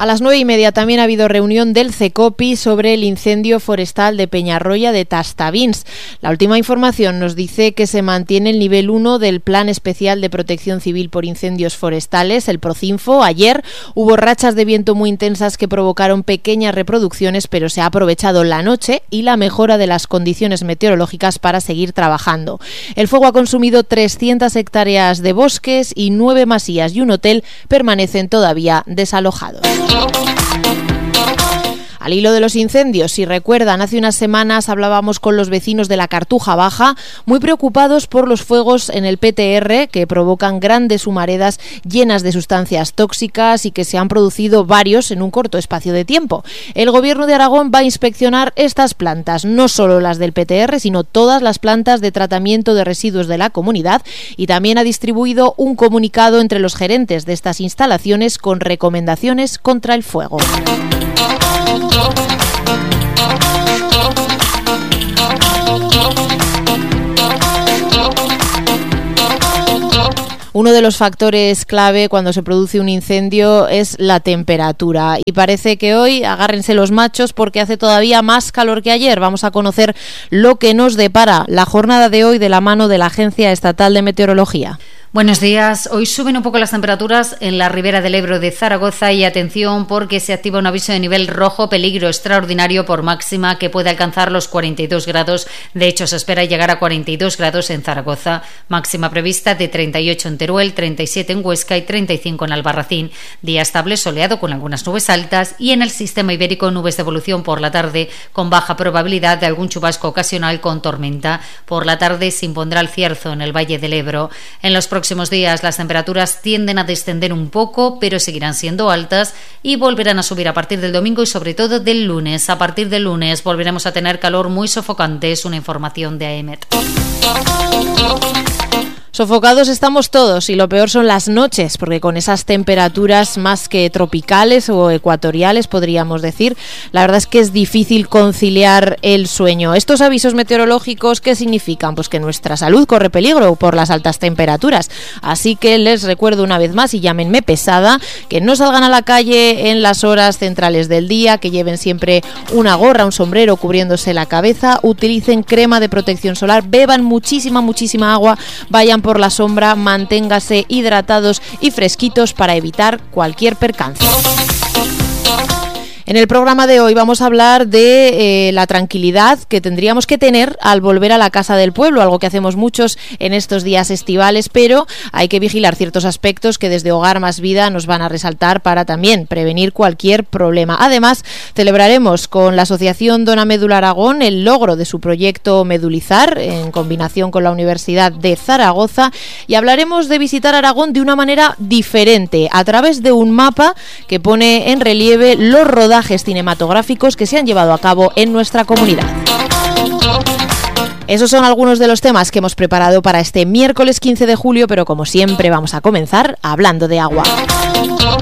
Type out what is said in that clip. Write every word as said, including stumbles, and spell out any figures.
A las nueve y media también ha habido reunión del CECOPI sobre el incendio forestal de Peñarroya de Tastavins. La última información nos dice que se mantiene el nivel uno del Plan Especial de Protección Civil por Incendios Forestales, el Procinfo. Ayer hubo rachas de viento muy intensas que provocaron pequeñas reproducciones, pero se ha aprovechado la noche y la mejora de las condiciones meteorológicas para seguir trabajando. El fuego ha consumido trescientas hectáreas de bosques y nueve masías y un hotel permanecen todavía desalojados. Al hilo de los incendios, si recuerdan, hace unas semanas hablábamos con los vecinos de la Cartuja Baja, muy preocupados por los fuegos en el P T R que provocan grandes humaredas llenas de sustancias tóxicas y que se han producido varios en un corto espacio de tiempo. El Gobierno de Aragón va a inspeccionar estas plantas, no solo las del P T R, sino todas las plantas de tratamiento de residuos de la comunidad, y también ha distribuido un comunicado entre los gerentes de estas instalaciones con recomendaciones contra el fuego. Uno de los factores clave cuando se produce un incendio es la temperatura, y parece que hoy agárrense los machos porque hace todavía más calor que ayer. Vamos a conocer lo que nos depara la jornada de hoy de la mano de la Agencia Estatal de Meteorología. Buenos días. Hoy suben un poco las temperaturas en la ribera del Ebro de Zaragoza y atención porque se activa un aviso de nivel rojo, peligro extraordinario por máxima que puede alcanzar los cuarenta y dos grados. De hecho, se espera llegar a cuarenta y dos grados en Zaragoza. Máxima prevista de treinta y ocho en Teruel, treinta y siete en Huesca y treinta y cinco en Albarracín. Día estable soleado con algunas nubes altas y en el sistema ibérico nubes de evolución por la tarde con baja probabilidad de algún chubasco ocasional con tormenta. Por la tarde se impondrá el cierzo en el Valle del Ebro. En los próximos días las temperaturas tienden a descender un poco, pero seguirán siendo altas y volverán a subir a partir del domingo y sobre todo del lunes. A partir del lunes volveremos a tener calor muy sofocante, es una información de A E M E T. Sofocados estamos todos y lo peor son las noches, porque con esas temperaturas más que tropicales o ecuatoriales, podríamos decir, la verdad es que es difícil conciliar el sueño. Estos avisos meteorológicos, ¿qué significan? Pues que nuestra salud corre peligro por las altas temperaturas. Así que les recuerdo una vez más, y llámenme pesada, que no salgan a la calle en las horas centrales del día, que lleven siempre una gorra, un sombrero cubriéndose la cabeza, utilicen crema de protección solar, beban muchísima, muchísima agua, vayan por la sombra, manténgase hidratados y fresquitos para evitar cualquier percance. En el programa de hoy vamos a hablar de eh, la tranquilidad que tendríamos que tener al volver a la casa del pueblo, algo que hacemos muchos en estos días estivales, pero hay que vigilar ciertos aspectos que desde Hogar Más Vida nos van a resaltar para también prevenir cualquier problema. Además, celebraremos con la Asociación Dona Médula Aragón el logro de su proyecto Medulizar, en combinación con la Universidad de Zaragoza, y hablaremos de visitar Aragón de una manera diferente, a través de un mapa que pone en relieve los rodajes cinematográficos que se han llevado a cabo en nuestra comunidad. Esos son algunos de los temas que hemos preparado para este miércoles quince de julio, pero como siempre vamos a comenzar hablando de agua.